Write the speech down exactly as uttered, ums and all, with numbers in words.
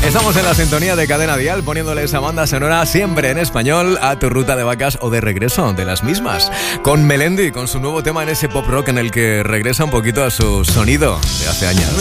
Estamos en la sintonía de Cadena Dial, poniéndole esa banda sonora siempre en español a tu ruta de vacas o de regreso de las mismas. Con Melendi, con su nuevo tema en ese pop rock en el que regresa un poquito a su sonido de hace años.